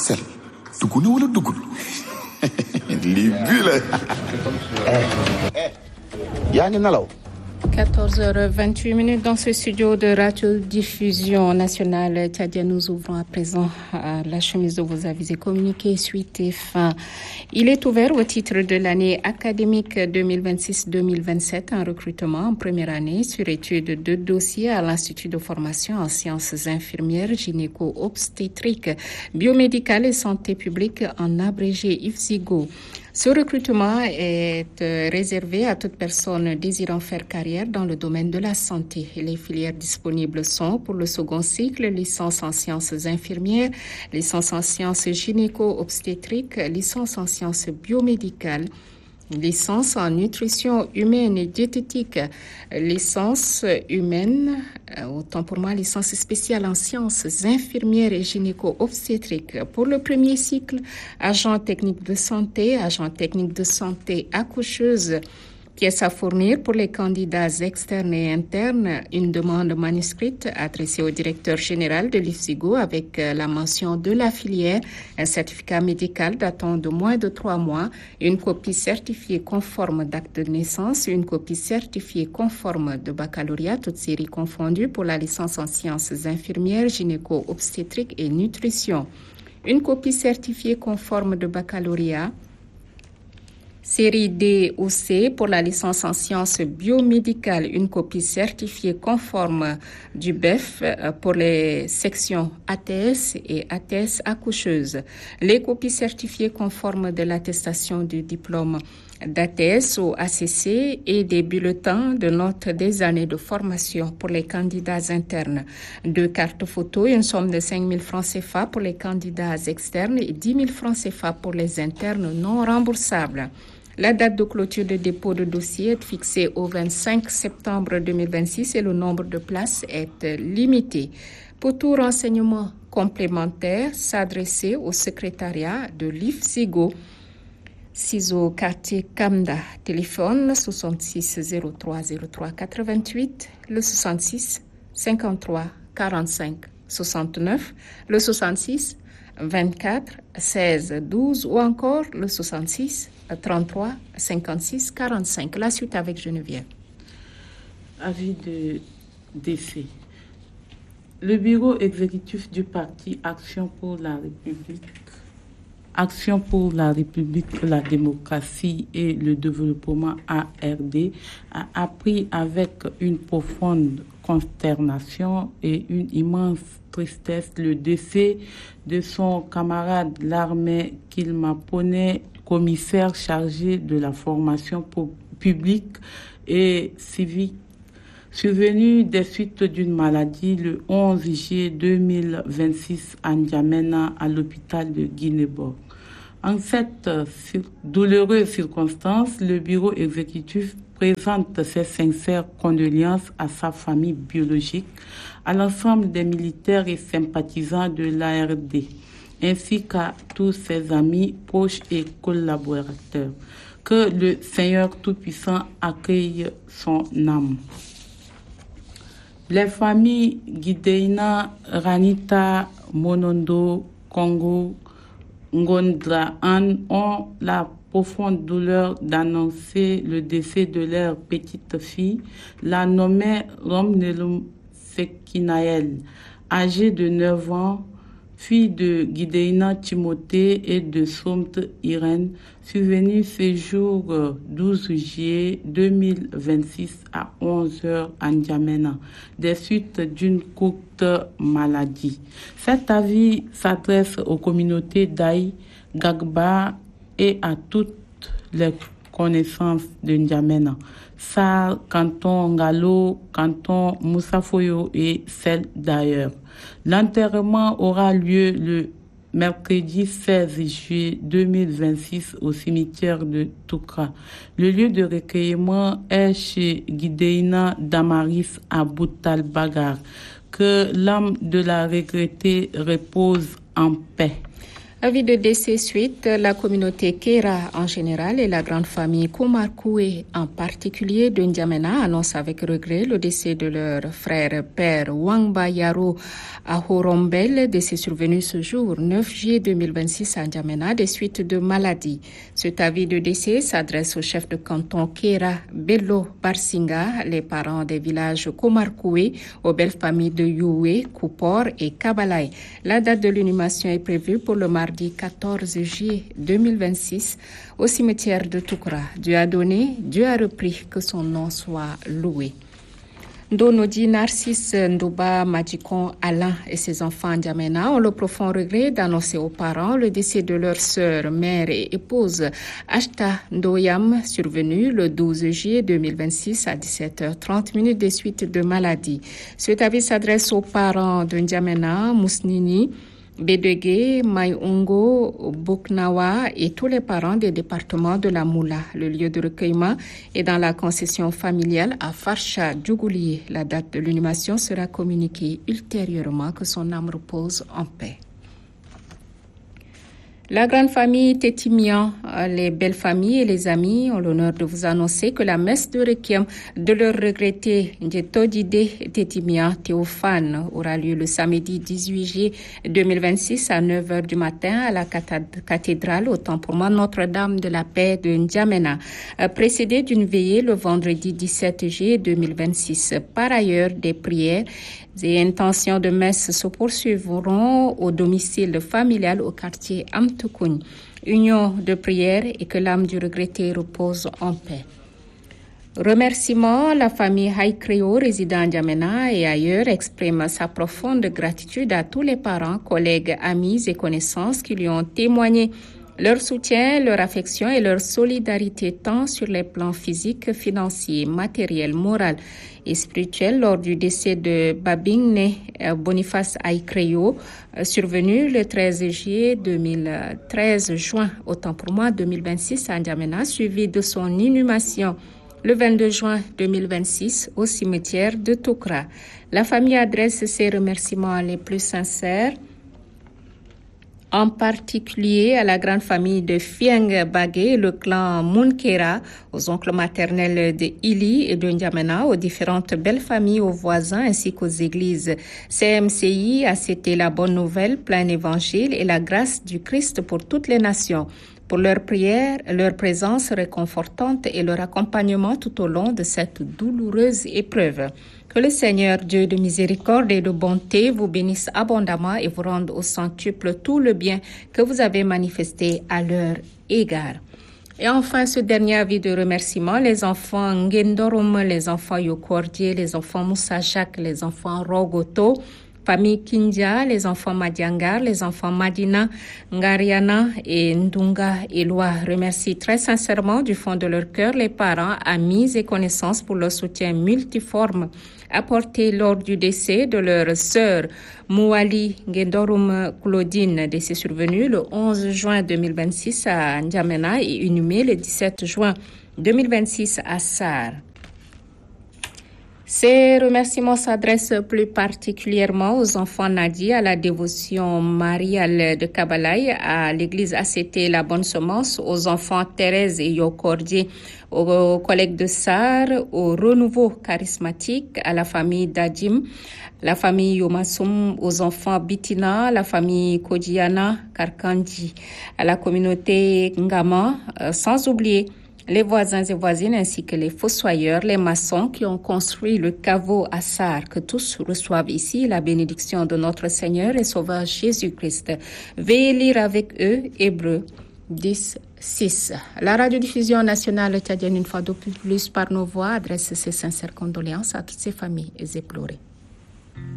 sel dugg na wala duggul lii bii la. yaa ngi nelaw. 14h28 dans ce studio de radiodiffusion nationale. Tchadia, nous ouvrons à présent la chemise de vos avis et communiqués suite et fin. Il est ouvert au titre de l'année académique 2026-2027 un recrutement en première année sur étude de dossiers à l'Institut de formation en sciences infirmières, gynéco-obstétriques, biomédicales et santé publique en abrégé IFSIGO. Ce recrutement est réservé à toute personne désirant faire carrière dans le domaine de la santé. Les filières disponibles sont pour le second cycle, licence en sciences infirmières, licence en sciences gynéco-obstétriques, licence en sciences biomédicales, licence en nutrition humaine et diététique, licence humaine, autant pour moi, licence spéciale en sciences infirmières et gynéco-obstétriques. Pour le premier cycle, agent technique de santé accoucheuse, pièces à fournir pour les candidats externes et internes, une demande manuscrite adressée au directeur général de l'IFSIGO avec la mention de la filière, un certificat médical datant de moins de 3 mois, une copie certifiée conforme d'acte de naissance, une copie certifiée conforme de baccalauréat, toutes séries confondues pour la licence en sciences infirmières, gynéco-obstétriques et nutrition. Une copie certifiée conforme de baccalauréat, série D ou C pour la licence en sciences biomédicales, une copie certifiée conforme du BEF pour les sections ATS et ATS accoucheuse. Les copies certifiées conformes de l'attestation du diplôme d'ATS ou ACC et des bulletins de notes des années de formation pour les candidats internes. 2 cartes photos, une somme de 5 000 francs CFA pour les candidats externes et 10 000 francs CFA pour les internes non remboursables. La date de clôture de dépôt de dossier est fixée au 25 septembre 2026 et le nombre de places est limité. Pour tout renseignement complémentaire, s'adresser au secrétariat de l'IFSIGO. 6 au quartier Kamda. Téléphone 66 03 03 88, le 66 53 45 69, le 66 24 16 12 ou encore le 66 33 56 45. La suite avec Geneviève. Avis de décès. Le bureau exécutif du parti Action pour la République, la démocratie et le développement ARD a appris avec une profonde consternation et une immense tristesse le décès de son camarade l'armée Kilma Ponet, commissaire chargé de la formation publique et civique, survenu des suites d'une maladie le 11 juillet 2026 à N'Djamena à l'hôpital de Guinée-Bourg. En cette douloureuse circonstance, le bureau exécutif présente ses sincères condoléances à sa famille biologique, à l'ensemble des militaires et sympathisants de l'ARD, ainsi qu'à tous ses amis, proches et collaborateurs. Que le Seigneur Tout-Puissant accueille son âme. Les familles Gideina, Ranita, Monondo, Congo, Ngondra Anne ont la profonde douleur d'annoncer le décès de leur petite fille, la nommée Romnelum Sekinaël, âgée de 9 ans, fille de Gideina Timothée et de Somt Irène, survenue ce jour 12 juillet 2026 à 11h à N'Djamena, des suites d'une courte maladie. Cet avis s'adresse aux communautés d'Aï, Gagba et à toutes les connaissances de N'Djamena, Sar, canton Ngalo, canton Moussafoyo et celles d'ailleurs. L'enterrement aura lieu le mercredi 16 juillet 2026 au cimetière de Toukra. Le lieu de recueillement est chez Gideina Damaris à Boutal Bagar. Que l'âme de la regrettée repose en paix. Avis de décès suite, la communauté Kera en général et la grande famille Koumarkoué en particulier de N'Djamena annoncent avec regret le décès de leur frère père Wangba Yaro Ahorombel, décès survenu ce jour 9 juillet 2026 à N'Djamena des suites de maladie. Cet avis de décès s'adresse au chef de canton Kera Bello Barsinga, les parents des villages Koumarkoué, aux belles familles de Youé, Koupor et Kabalay. La date de l'inhumation est prévue pour le mardi 14 juillet 2026 au cimetière de Toukra. Dieu a donné, Dieu a repris, que son nom soit loué. Ndonodi Narcisse Ndouba Madjikon Alain et ses enfants N'Djamena ont le profond regret d'annoncer aux parents le décès de leur sœur, mère et épouse Ashta Ndoyam, survenu le 12 juillet 2026 à 17h30 des suites de maladie. Cet avis s'adresse aux parents de N'Djamena, Mousnini, Bédégué, Maïungo, Buknawa et tous les parents des départements de la Moula. Le lieu de recueillement est dans la concession familiale à Farsha Djougoulié. La date de l'inhumation sera communiquée ultérieurement. Que son âme repose en paix. La grande famille Tétimian, les belles familles et les amis ont l'honneur de vous annoncer que la messe de requiem de leur regretté Ndjetodide Tétimian Théophane aura lieu le samedi 18 juillet 2026 à 9h du matin à la cathédrale au temple Notre-Dame de la Paix de N'Djamena, précédée d'une veillée le vendredi 17 juillet 2026. Par ailleurs, des prières et intentions de messe se poursuivront au domicile familial au quartier Amtoukoun. Union de prière et que l'âme du regretté repose en paix. Remerciements, la famille Haïkreo résidant à N'Djamena et ailleurs exprime sa profonde gratitude à tous les parents, collègues, amis et connaissances qui lui ont témoigné leur soutien, leur affection et leur solidarité tant sur les plans physiques, financiers, matériels, moral et spirituel lors du décès de Babingne Boniface Haïkreo, survenu le 13 juillet 2026 à N'Djamena, suivi de son inhumation le 22 juin 2026 au cimetière de Toukra. La famille adresse ses remerciements les plus sincères, en particulier à la grande famille de Fieng Bagé, le clan Munkera, aux oncles maternels de Ili et de N'Djamena, aux différentes belles familles, aux voisins ainsi qu'aux églises. CMCI a cité la bonne nouvelle, plein évangile et la grâce du Christ pour toutes les nations. Pour leur prière, leur présence réconfortante et leur accompagnement tout au long de cette douloureuse épreuve. Que le Seigneur, Dieu de miséricorde et de bonté, vous bénisse abondamment et vous rende au centuple tout le bien que vous avez manifesté à leur égard. Et enfin, ce dernier avis de remerciement, les enfants Ngendorum, les enfants Yokordier, les enfants Moussa Jacques, les enfants Rogoto, famille Kindia, les enfants Madiangar, les enfants Madina, Ngariana et Ndunga Eloi remercient très sincèrement du fond de leur cœur les parents, amis et connaissances pour leur soutien multiforme apporté lors du décès de leur sœur Mouali Ngendorum Claudine, décès survenu le 11 juin 2026 à N'Djamena et inhumé le 17 juin 2026 à Sar. Ces remerciements s'adressent plus particulièrement aux enfants Nadi, à la dévotion mariale de Kabalay, à l'église ACT La Bonne Semence, aux enfants Thérèse et Yokordier, aux collègues de Sar, au renouveau charismatique, à la famille Dadim, la famille Yomasum, aux enfants Bitina, la famille Kodjiana, Karkandi, à la communauté Ngama, sans oublier les voisins et voisines ainsi que les fossoyeurs, les maçons qui ont construit le caveau à Sar, que tous reçoivent ici la bénédiction de notre Seigneur et Sauveur Jésus-Christ. Veuillez lire avec eux Hébreux 10, 6. La radiodiffusion nationale tchadienne, une fois de plus par nos voix, adresse ses sincères condoléances à toutes ces familles éplorées.